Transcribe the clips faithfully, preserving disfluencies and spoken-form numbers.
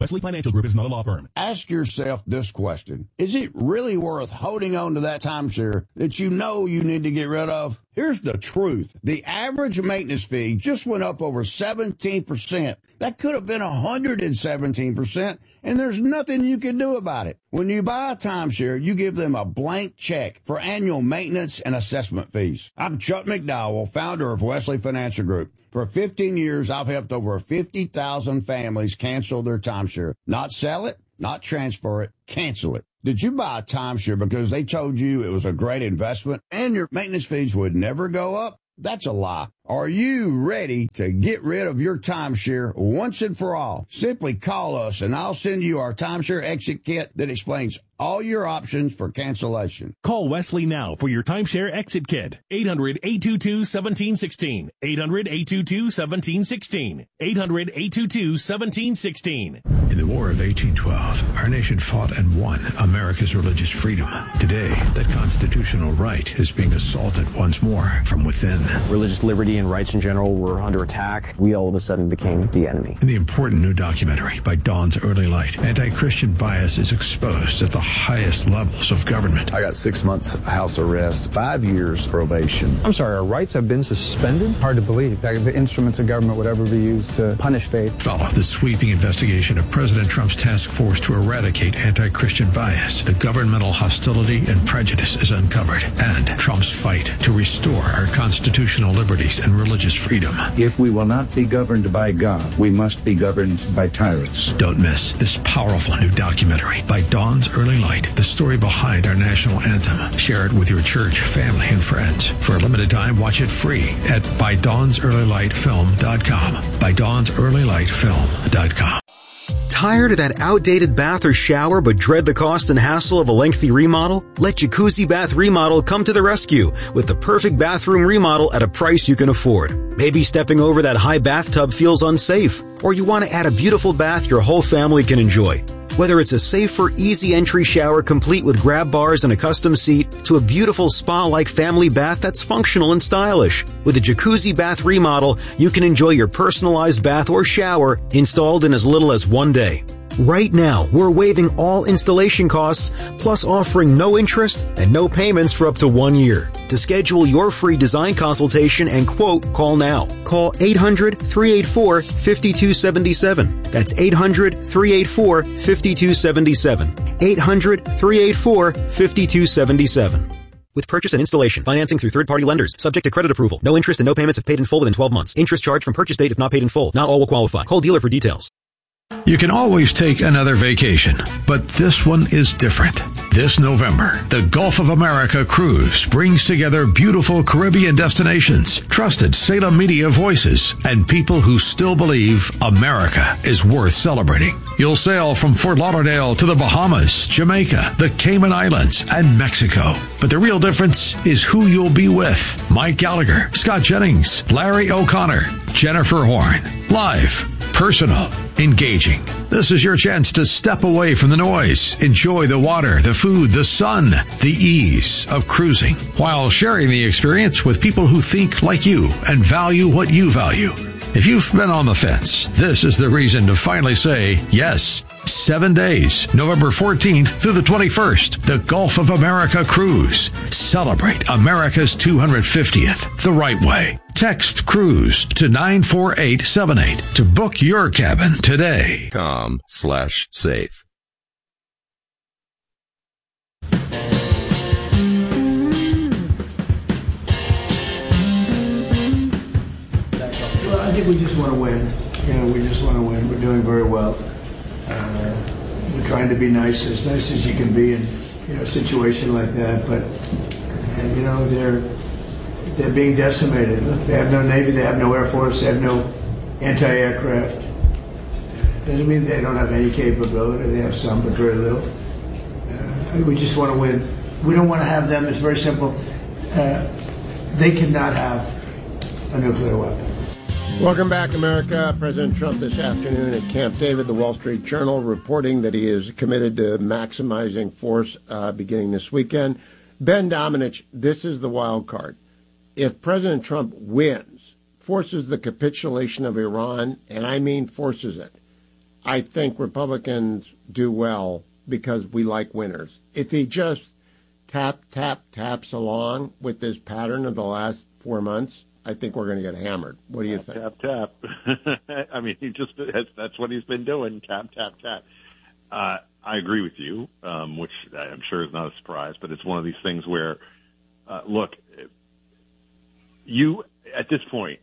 Wesley Financial Group is not a law firm. Ask yourself this question. Is it really worth holding on to that timeshare that you know you need to get rid of? Here's the truth. The average maintenance fee just went up over seventeen percent. That could have been one hundred seventeen percent, and there's nothing you can do about it. When you buy a timeshare, you give them a blank check for annual maintenance and assessment fees. I'm Chuck McDowell, founder of Wesley Financial Group. For fifteen years, I've helped over fifty thousand families cancel their timeshare. Not sell it, not transfer it, cancel it. Did you buy a timeshare because they told you it was a great investment and your maintenance fees would never go up? That's a lie. Are you ready to get rid of your timeshare once and for all? Simply call us and I'll send you our timeshare exit kit that explains all your options for cancellation. Call Wesley now for your timeshare exit kit. eight hundred, eight two two, one seven one six. eight hundred, eight two two, one seven one six. eight hundred, eight two two, one seven one six. In the War of eighteen twelve, our nation fought and won America's religious freedom. Today, that constitutional right is being assaulted once more from within. Religious liberty and rights in general were under attack. We all of a sudden became the enemy. In the important new documentary by Dawn's Early Light, anti-Christian bias is exposed at the highest levels of government. I got six months house arrest, five years probation. I'm sorry, our rights have been suspended? Hard to believe that the instruments of government would ever be used to punish faith. Follow the sweeping investigation of President Trump's task force to eradicate anti-Christian bias. The governmental hostility and prejudice is uncovered, and Trump's fight to restore our constitutional liberties and religious freedom. If we will not be governed by God, we must be governed by tyrants. Don't miss this powerful new documentary by Dawn's Early Light, the story behind our national anthem. Share it with your church, family, and friends. For a limited time, watch it free at by dawns early light film dot com. by dawns early light film dot com. Tired of that outdated bath or shower but dread the cost and hassle of a lengthy remodel? Let Jacuzzi Bath Remodel come to the rescue with the perfect bathroom remodel at a price you can afford. Maybe stepping over that high bathtub feels unsafe, or you want to add a beautiful bath your whole family can enjoy. Whether it's a safer, easy entry shower complete with grab bars and a custom seat to a beautiful spa-like family bath that's functional and stylish. With a Jacuzzi Bath Remodel, you can enjoy your personalized bath or shower installed in as little as one day. Right now, we're waiving all installation costs, plus offering no interest and no payments for up to one year. To schedule your free design consultation and quote, call now. Call eight hundred, three eight four, five two seven seven. That's eight hundred, three eight four, five two seven seven. eight hundred, three eight four, five two seven seven. With purchase and installation, financing through third-party lenders, subject to credit approval. No interest and no payments if paid in full within twelve months. Interest charged from purchase date if not paid in full. Not all will qualify. Call dealer for details. You can always take another vacation, but this one is different. This November, the Gulf of America Cruise brings together beautiful Caribbean destinations, trusted Salem media voices, and people who still believe America is worth celebrating. You'll sail from Fort Lauderdale to the Bahamas, Jamaica, the Cayman Islands, and Mexico. But the real difference is who you'll be with. Mike Gallagher, Scott Jennings, Larry O'Connor, Jennifer Horn. Live, personal, engaging. This is your chance to step away from the noise, enjoy the water, the food, the sun, the ease of cruising, while sharing the experience with people who think like you and value what you value. If you've been on the fence, this is the reason to finally say yes. Seven days, November fourteenth through the twenty-first, the Gulf of America Cruise. Celebrate America's two hundred fiftieth the right way. Text CRUISE to nine four eight seven eight to book your cabin today. Com slash safe. Well, I think we just want to win. You know, we just want to win. We're doing very well. Uh, we're trying to be nice, as nice as you can be in, you know, a situation like that. But, and, you know, they're they're being decimated. They have no Navy. They have no Air Force. They have no anti-aircraft. Doesn't mean they don't have any capability. They have some, but very little. Uh, we just want to win. We don't want to have them. It's very simple. Uh, they cannot have a nuclear weapon. Welcome back, America. President Trump this afternoon at Camp David, the Wall Street Journal, reporting that he is committed to maximizing force uh, beginning this weekend. Ben Domenech, this is the wild card. If President Trump wins, forces the capitulation of Iran, and I mean forces it, I think Republicans do well because we like winners. If he just tap, tap, taps along with this pattern of the last four months, I think we're going to get hammered. What do you think? Tap, tap. I mean, he just that's what he's been doing, tap, tap, tap. Uh, I agree with you, um, which I'm sure is not a surprise, but it's one of these things where, uh, look, you, at this point,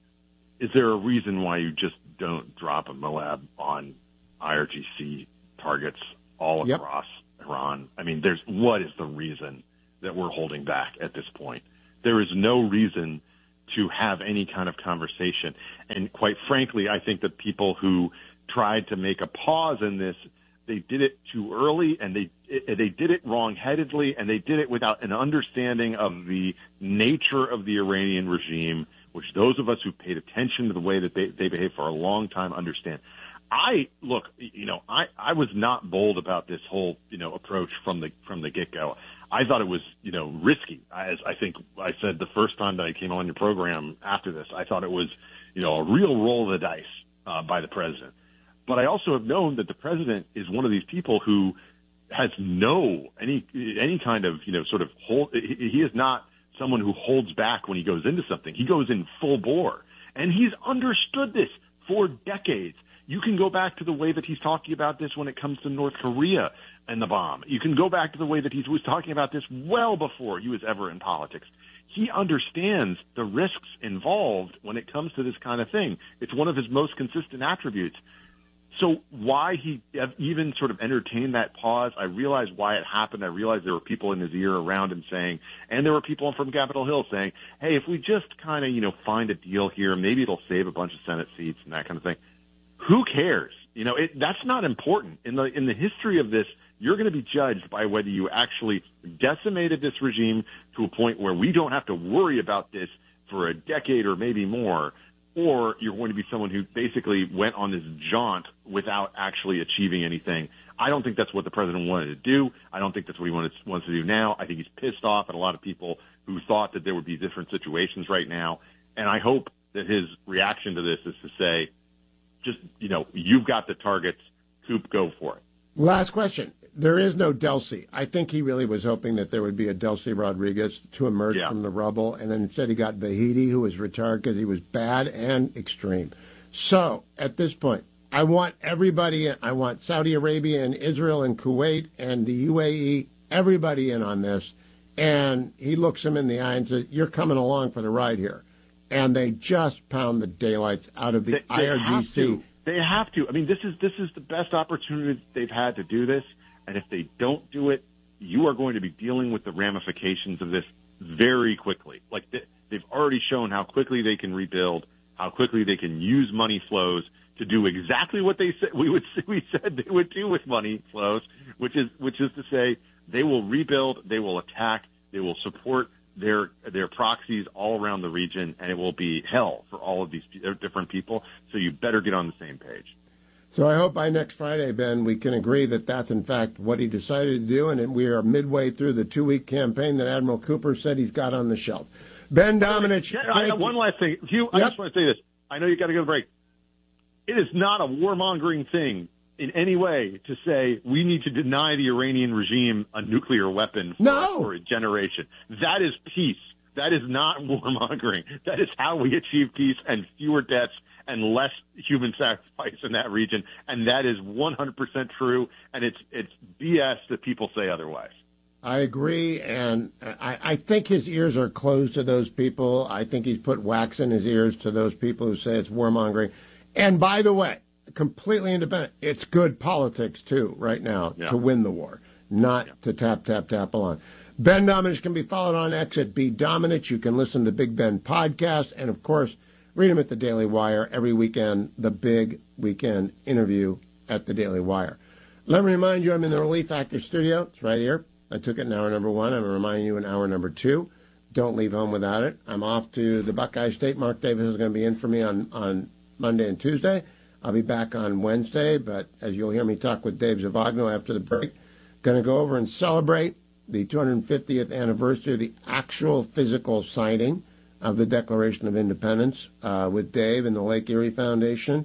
is there a reason why you just don't drop a Moab on I R G C targets all Yep. across Iran? I mean, there's what is the reason that we're holding back at this point? There is no reason to have any kind of conversation. And quite frankly, I think that people who tried to make a pause in this, they did it too early, and they they did it wrong-headedly, and they did it without an understanding of the nature of the Iranian regime, which those of us who paid attention to the way that they, they behave for a long time understand. I look, you know, I, I was not bold about this whole, you know, approach from the from the get-go. I thought it was, you know, risky. As I think I said the first time that I came on your program after this, I thought it was, you know, a real roll of the dice uh, by the president. But I also have known that the president is one of these people who has no any any kind of, you know, sort of hold. He, he is not someone who holds back when he goes into something. He goes in full bore, and he's understood this for decades. You can go back to the way that he's talking about this when it comes to North Korea and the bomb. You can go back to the way that he was talking about this well before he was ever in politics. He understands the risks involved when it comes to this kind of thing. It's one of his most consistent attributes. So why he even sort of entertained that pause, I realize why it happened. I realize there were people in his ear around him saying, and there were people from Capitol Hill saying, hey, if we just kind of, you know, find a deal here, maybe it'll save a bunch of Senate seats and that kind of thing. Who cares? You know, it, that's not important. In the in the history of this, you're going to be judged by whether you actually decimated this regime to a point where we don't have to worry about this for a decade or maybe more, or you're going to be someone who basically went on this jaunt without actually achieving anything. I don't think that's what the president wanted to do. I don't think that's what he wanted, wants to do now. I think he's pissed off at a lot of people who thought that there would be different situations right now. And I hope that his reaction to this is to say, just, you know, you've got the targets, Coop, go for it. Last question. There is no Delcy. I think he really was hoping that there would be a Delcy Rodriguez to emerge yeah. from the rubble, and then instead he got Vahidi, who was retired because he was bad and extreme. So, at this point, I want everybody in. I want Saudi Arabia and Israel and Kuwait and the U A E, everybody in on this. And he looks him in the eye and says, you're coming along for the ride here. And they just pound the daylights out of the they, they I R G C. Have they have to. I mean, this is this is the best opportunity they've had to do this. And if they don't do it, you are going to be dealing with the ramifications of this very quickly. Like they've already shown how quickly they can rebuild, how quickly they can use money flows to do exactly what they said we would we said they would do with money flows, which is which is to say they will rebuild, they will attack, they will support their their proxies all around the region, and it will be hell for all of these different people. So you better get on the same page. So I hope by next Friday, Ben, we can agree that that's in fact what he decided to do, and we are midway through the two-week campaign that Admiral Cooper said he's got on the shelf. Ben Domenech. Yeah, I, one last thing, Hugh. I yep. just want to say this. I know you got to go to break. It is not a warmongering thing in any way to say we need to deny the Iranian regime a nuclear weapon for, no. for a generation. That is peace. That is not warmongering. That is how we achieve peace and fewer deaths and less human sacrifice in that region. And that is one hundred percent true. And it's it's B S that people say otherwise. I agree, and I, I think his ears are closed to those people. I think he's put wax in his ears to those people who say it's warmongering. And by the way, completely independent, it's good politics, too, right now, yeah. to win the war, not yeah. to tap, tap, tap along. Ben Domenech can be followed on X at B Domenech. You can listen to Big Ben podcast, and, of course, read him at the Daily Wire every weekend, the big weekend interview at the Daily Wire. Let me remind you, I'm in the Relief Factor studio. It's right here. I took it in hour number one. I'm reminding you in hour number two. Don't leave home without it. I'm off to the Buckeye State. Mark Davis is going to be in for me on, on Monday and Tuesday. I'll be back on Wednesday, but as you'll hear me talk with Dave Zavagno after the break, going to go over and celebrate the two hundred fiftieth anniversary of the actual physical signing of the Declaration of Independence uh, with Dave and the Lake Erie Foundation.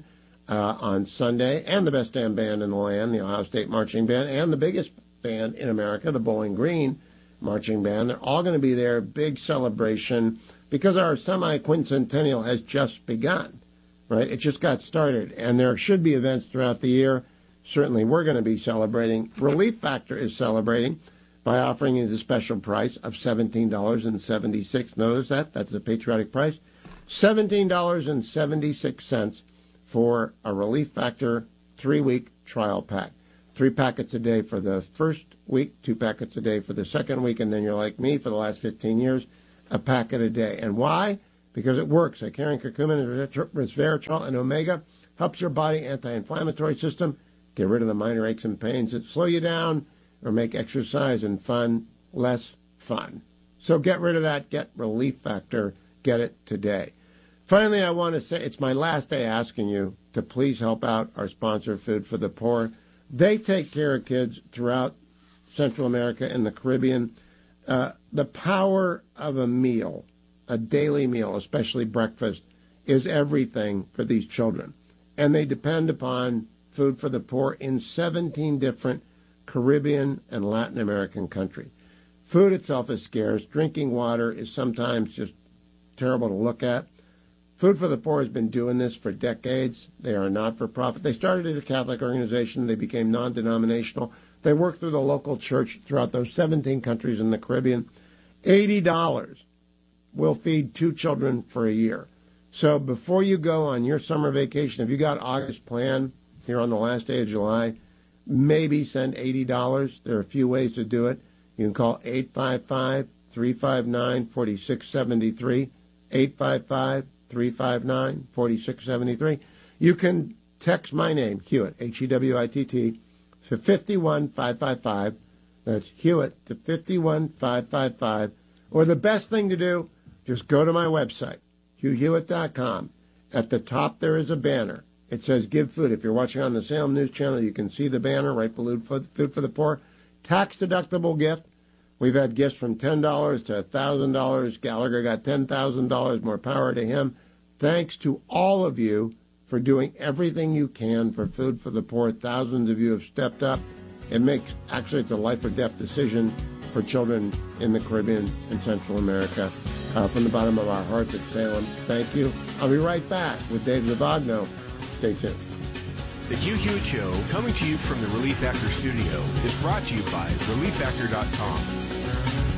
uh, on Sunday, and the best damn band in the land, the Ohio State Marching Band, and the biggest band in America, the Bowling Green Marching Band. They're all going to be there. Big celebration because our semi-quincentennial has just begun, right? It just got started, and there should be events throughout the year. Certainly we're going to be celebrating. Relief Factor is celebrating by offering you the special price of seventeen dollars and seventy-six cents. Notice that? That's the patriotic price. seventeen dollars and seventy-six cents for a Relief Factor three-week trial pack. Three packets a day for the first week, two packets a day for the second week, and then you're like me for the last fifteen years, a packet a day. And why? Because it works. Icarian curcumin, resveratrol, and omega helps your body anti-inflammatory system get rid of the minor aches and pains that slow you down or make exercise and fun less fun. So get rid of that. Get Relief Factor. Get it today. Finally, I want to say it's my last day asking you to please help out our sponsor, Food for the Poor. They take care of kids throughout Central America and the Caribbean. Uh, the power of a meal, a daily meal, especially breakfast, is everything for these children. And they depend upon Food for the Poor in seventeen different Caribbean and Latin American countries. Food itself is scarce. Drinking water is sometimes just terrible to look at. Food for the Poor has been doing this for decades. They are not-for-profit. They started as a Catholic organization. They became non-denominational. They work through the local church throughout those seventeen countries in the Caribbean. eighty dollars will feed two children for a year. So before you go on your summer vacation, if you got August planned here on the last day of July, maybe send eighty dollars. There are a few ways to do it. You can call eight five five, three five nine, four six seven three, eight five five, three five nine, four six seven three. You can text my name, Hewitt, H E W I T T, to five one five five five. That's Hewitt to five one five five five. Or the best thing to do, just go to my website, hugh hewitt dot com. At the top there is a banner. It says Give Food. If you're watching on the Salem News Channel, you can see the banner right below Food for the Poor. Tax-deductible gift. We've had gifts from ten dollars to one thousand dollars. Gallagher got ten thousand dollars. More power to him. Thanks to all of you for doing everything you can for Food for the Poor. Thousands of you have stepped up. It makes, actually, it's a life-or-death decision for children in the Caribbean and Central America. Uh, from the bottom of our hearts at Salem, thank you. I'll be right back with Dave Zavagno. Stay tuned. The Hugh Hewitt Show, coming to you from the Relief Factor studio, is brought to you by relief factor dot com.